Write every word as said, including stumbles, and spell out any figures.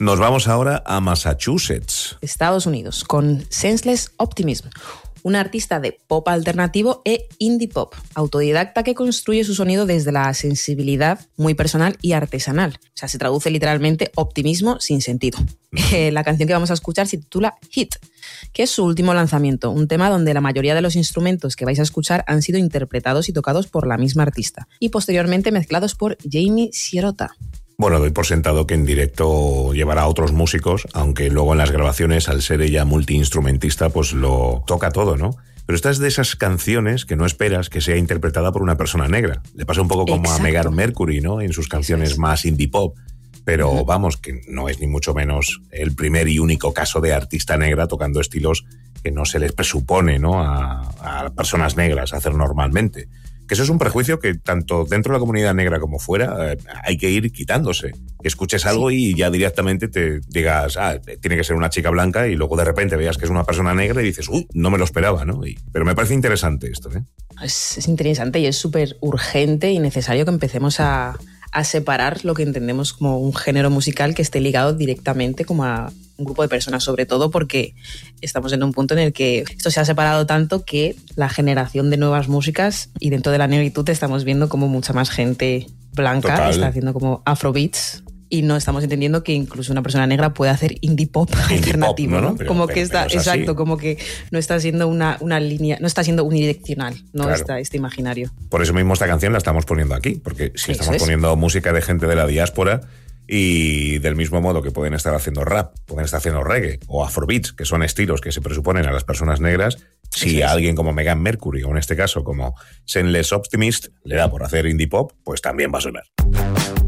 Nos vamos ahora a Massachusetts, Estados Unidos, con Senseless Optimism, una artista de pop alternativo e indie pop, autodidacta que construye su sonido desde la sensibilidad muy personal y artesanal. O sea, se traduce literalmente optimismo sin sentido. Eh, la canción que vamos a escuchar se titula Hit, que es su último lanzamiento, un tema donde la mayoría de los instrumentos que vais a escuchar han sido interpretados y tocados por la misma artista, y posteriormente mezclados por Jamie Sierota. Bueno, doy por sentado que en directo llevará a otros músicos, aunque luego en las grabaciones, al ser ella multiinstrumentista, pues lo toca todo, ¿no? Pero esta es de esas canciones que no esperas que sea interpretada por una persona negra. Le pasa un poco como Exacto. a Meghan Mercury, ¿no? En sus canciones es. más indie pop. Pero uh-huh. vamos, que no es ni mucho menos el primer y único caso de artista negra tocando estilos que no se les presupone, ¿no? A, a personas negras hacer normalmente. Que eso es un prejuicio que tanto dentro de la comunidad negra como fuera eh, hay que ir quitándose. Que escuches algo sí. y ya directamente te digas, ah, tiene que ser una chica blanca, y luego de repente veas que es una persona negra y dices, uy, no me lo esperaba, ¿no? Y, pero me parece interesante esto, ¿eh? Es, es interesante y es súper urgente y necesario que empecemos a, a separar lo que entendemos como un género musical que esté ligado directamente como a un grupo de personas, sobre todo porque estamos en un punto en el que esto se ha separado tanto que la generación de nuevas músicas, y dentro de la negritud estamos viendo como mucha más gente blanca Total. está haciendo como afrobeats, y no estamos entendiendo que incluso una persona negra puede hacer indie pop indie alternativo, pop, ¿no? ¿no? Pero, como pero, que está, pero exacto, como que no está siendo una, una línea, no está siendo unidireccional, ¿no? Claro. Está este imaginario. Por eso mismo esta canción la estamos poniendo aquí, porque si eso estamos es. poniendo música de gente de la diáspora, y del mismo modo que pueden estar haciendo rap, pueden estar haciendo reggae o afrobeats, que son estilos que se presuponen a las personas negras, si a alguien como Meghan Mercury, o en este caso como Senseless Optimist, le da por hacer indie pop, pues también va a sonar.